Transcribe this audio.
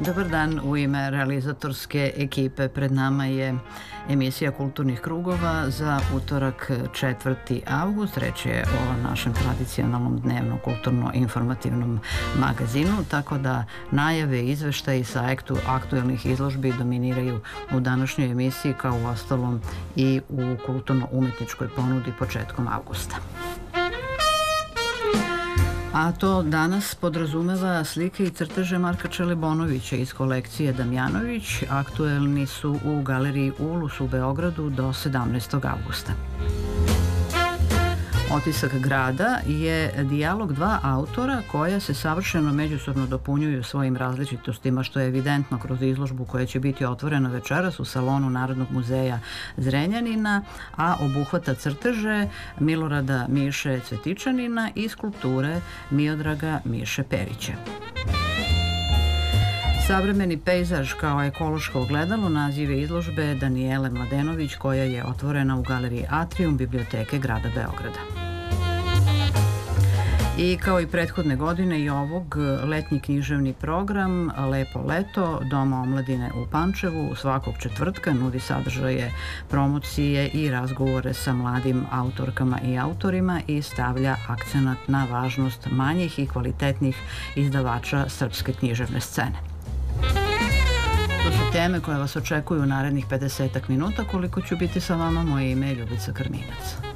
Dobar dan, u ime realizatorske ekipe pred nama je emisija Kulturnih krugova za utorak 4. avgust. Reč je o našem tradicionalnom dnevno kulturno-informativnom magazinu, tako da najave i izveštaji sa aktuelnih izložbi dominiraju u današnjoj emisiji, kao u ostalom i u kulturno-umetničkoj ponudi početkom avgusta. A to danas podrazumeva slike i crteže Marka Čelebonovića iz kolekcije Damjanović. Aktuelni su u galeriji Ulus u Beogradu do 17. avgusta. Otisak grada je dijalog dva autora koja se savršeno međusobno dopunjuju svojim različitostima, što je evidentno kroz izložbu koja će biti otvorena večeras u salonu Narodnog muzeja Zrenjanina, a obuhvata crteže Milorada Miše Cvetičanina i skulpture Miodraga Miše Perića. Savremeni pejzaž kao ekološko ogledalo naziv je izložbe Danijele Mladenović, koja je otvorena u galeriji Atrium biblioteke grada Beograda. I kao i prethodne godine i ovog letnji književni program Lepo leto Doma omladine u Pančevu svakog četvrtka nudi sadržaje, promocije i razgovore sa mladim autorkama i autorima i stavlja akcenat na važnost manjih i kvalitetnih izdavača srpske književne scene. To su teme koje vas očekuju u narednih 50 minuta. Koliko ću biti sa vama, moje ime je Ljubica Krminac.